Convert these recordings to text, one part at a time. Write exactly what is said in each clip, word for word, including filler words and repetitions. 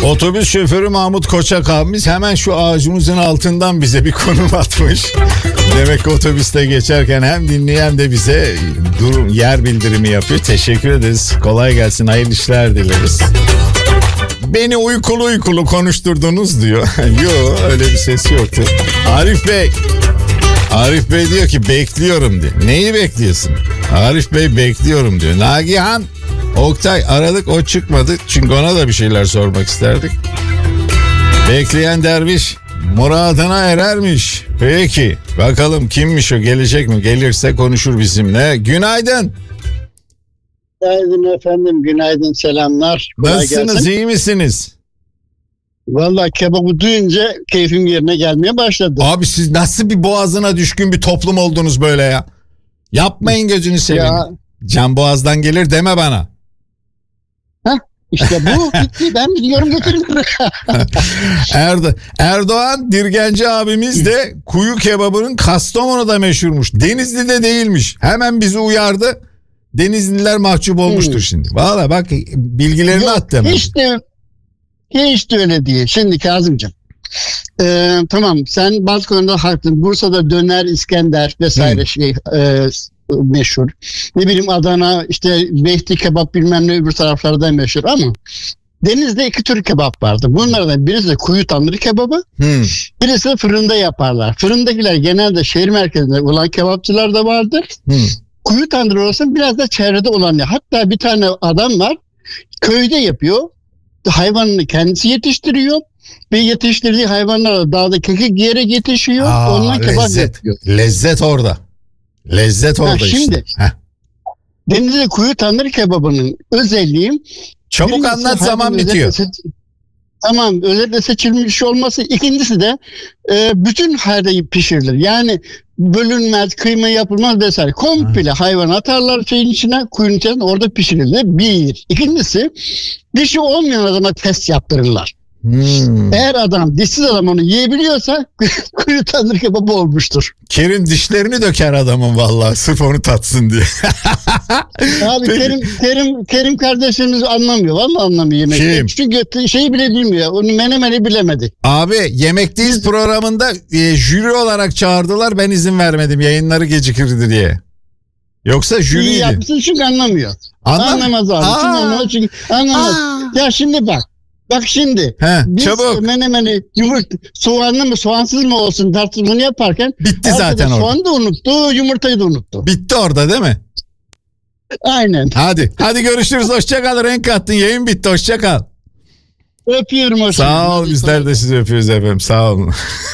Otobüs şoförü Mahmut Koçak abimiz hemen şu ağacımızın altından bize bir konum atmış. Demek ki otobüste geçerken hem dinleyen hem de bize durum yer bildirimi yapıyor. Teşekkür ederiz. Kolay gelsin. Hayırlı işler dileriz. Beni uykulu uykulu konuşturdunuz diyor. Yok, öyle bir ses yoktu. Arif Bey. Arif Bey diyor ki bekliyorum diyor. Neyi bekliyorsun? Arif Bey bekliyorum diyor. Nagihan, Oktay aradık, o çıkmadı. Çünkü ona da bir şeyler sormak isterdik. Bekleyen derviş muradına erermiş. Peki bakalım kimmiş o, gelecek mi? Gelirse konuşur bizimle. Günaydın. Günaydın efendim, günaydın, selamlar. Kolay Nasılsınız, gelsin. iyi misiniz? Vallahi kebabı duyunca keyfim yerine gelmeye başladı. Abi siz nasıl bir boğazına düşkün bir toplum oldunuz böyle ya? Yapmayın gözünü seveyim. Ya. Can boğazdan gelir deme bana. Heh, işte bu bitti, ben biliyorum götürüyorum. Erdo Erdoğan Dirgenci abimiz de kuyu kebabının Kastamonu'da meşhurmuş. Denizli'de değilmiş. Hemen bizi uyardı. Denizliler mahcup olmuştur hmm. şimdi. Valla bak bilgilerini Yok, attı hemen. hiç de, hiç de öyle değil. Şimdi Kazımcığım. Ee, tamam, sen bazı konuda haklısın. Bursa'da döner, İskender vesaire Hmm. şey e, meşhur. Ne bileyim Adana, işte Behti kebap bilmem ne öbür taraflarda meşhur ama Deniz'de iki tür kebap vardı. Bunlardan birisi de kuyu tandır kebabı, Hmm. birisi de fırında yaparlar. Fırındakiler genelde şehir merkezinde olan kebapçılar da vardır. Hmm. Kuyu tandır olsun biraz da çevrede olan. Hatta bir tane adam var, köyde yapıyor. Hayvanını kendisi yetiştiriyor. Ve yetiştirdiği hayvanlar dağda kekik yiyerek yetişiyor. Aa, onunla kebap lezzet, yapıyor. lezzet orada. Lezzet orada Ha, işte. şimdi Heh. Denizli kuyu tandır kebabının özelliği, Çabuk birincisi anlat, zaman hayvanın bitiyor. özellikle seç- Tamam, özellikle seçilmiş olması. İkincisi de e, bütün halde pişirilir. Yani bölünmez, kıyma yapılmaz vesaire. Komple ha. hayvan atarlar şeyin içine, kuyunun içine, orada pişirilir. Bir. İkincisi, dişi olmayan adama test yaptırırlar. Hmm. Eğer adam, dişsiz adam onu yiyebiliyorsa kuyu tandır kebabı olmuştur. Kerim dişlerini döker adamın vallahi sırf onu tatsın diye. Abi Kerim, Kerim, Kerim kardeşimiz anlamıyor. Vallahi anlamıyor yemekleri. Kim? Çünkü şeyi bile bilmiyor. Onu menemeni bilemedi. Abi Yemekteyiz programında e, jüri olarak çağırdılar. Ben izin vermedim, yayınları gecikirdi diye. Yoksa İyi jüriydi. yapsın çünkü anlamıyor. Anlam- Anlamaz abi. Aa. Çünkü anlamaz. Çünkü anlamaz. Aa. Ya şimdi bak. Bak şimdi. He, Biz çabuk. menemeni yumurta, soğanlı mı soğansız mı olsun tartışmasını yaparken Bitti arkada zaten orada. soğanı da unuttu, yumurtayı da unuttu. Bitti orada değil mi? Aynen. Hadi. Hadi görüşürüz. Hoşça kal. Renk kattın. Yayın bitti. Hoşça kal. Öpüyorum. Hoş Sağ ol. Bizler de sizi öpüyoruz efendim. Sağ olun.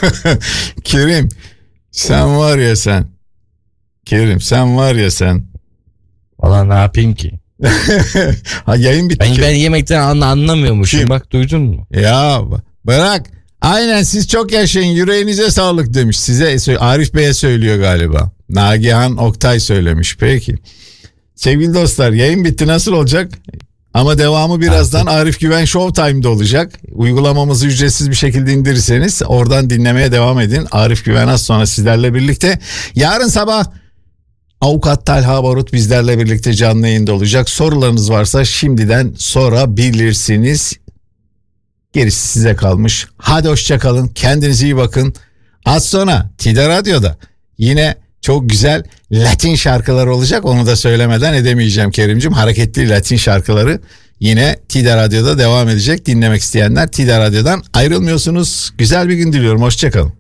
Kerim. Sen var ya sen. Kerim sen var ya sen. Valla ne yapayım ki? Ha, yayın bitti. Ben, ben yemekten an- anlamıyormuşum. Kim? Bak duydun mu? Ya bırak. Aynen, siz çok yaşayın, yüreğinize sağlık demiş. Size, Arif Bey'e söylüyor galiba. Nagihan Oktay söylemiş. Peki. Sevgili dostlar, yayın bitti, nasıl olacak? Ama devamı birazdan Artık. Arif Güven Showtime'da olacak. Uygulamamızı ücretsiz bir şekilde indirirseniz oradan dinlemeye devam edin. Arif Güven az sonra sizlerle birlikte. Yarın sabah Avukat Talha Barut bizlerle birlikte canlı yayında olacak. Sorularınız varsa şimdiden sorabilirsiniz. Gerisi size kalmış. Hadi hoşça kalın. Kendinize iyi bakın. Az sonra T D Radyo'da yine çok güzel Latin şarkılar olacak. Onu da söylemeden edemeyeceğim Kerimcim. Hareketli Latin şarkıları yine T D Radyo'da devam edecek. Dinlemek isteyenler T D Radyo'dan ayrılmıyorsunuz. Güzel bir gün diliyorum. Hoşça kalın.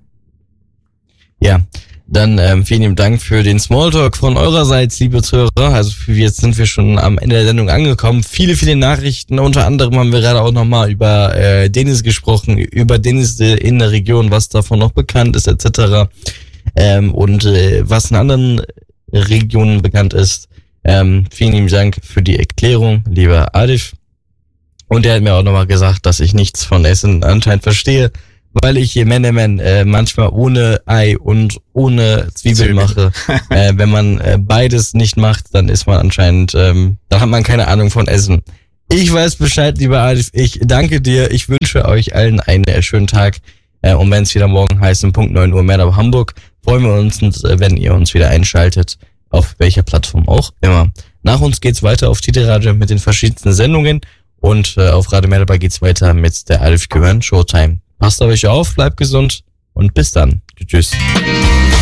Ja, dann ähm, vielen lieben Dank für den Smalltalk von eurerseits, liebe Zuhörer. Also jetzt sind wir schon am Ende der Sendung angekommen. Viele, viele Nachrichten. Unter anderem haben wir gerade auch nochmal über äh, Dennis gesprochen, über Dennis in der Region, was davon noch bekannt ist, et cetera. Ähm, und äh, was in anderen Regionen bekannt ist. Ähm, vielen lieben Dank für die Erklärung, lieber Arif. Und er hat mir auch nochmal gesagt, dass ich nichts von Essen anscheinend verstehe, weil ich hier Menemen äh, manchmal ohne Ei und ohne Zwiebeln mache. äh, wenn man äh, beides nicht macht, dann ist man anscheinend, ähm, dann hat man keine Ahnung von Essen. Ich weiß Bescheid, lieber Arif. Ich danke dir. Ich wünsche euch allen einen äh, schönen Tag. Äh, und wenn es wieder morgen heißt, um Punkt neun Uhr mehr auf Hamburg, freuen wir uns, äh, wenn ihr uns wieder einschaltet, auf welcher Plattform auch immer. Nach uns geht's weiter auf T D Radio mit den verschiedensten Sendungen. Und äh, auf Radio Merleball geht's weiter mit der Alf Gehörn Showtime. Passt auf euch auf, bleibt gesund und bis dann. Tschüss.